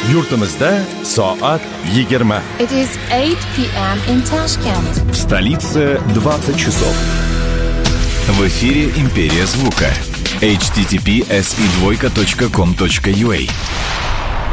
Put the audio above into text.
Yurtimizda soat 20. It is 8 p.m. in Tashkent. В столице 20 часов. В эфире «Империя звука». https://com.ua